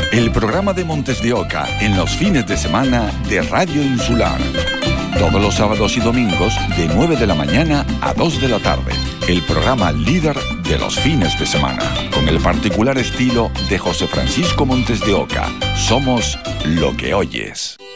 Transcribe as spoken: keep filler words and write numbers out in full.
el programa de Montes de Oca en los fines de semana de Radio Insular. Todos los sábados y domingos de nueve de la mañana a dos de la tarde. El programa líder de los fines de semana. Con el particular estilo de José Francisco Montes de Oca. Somos lo que oyes.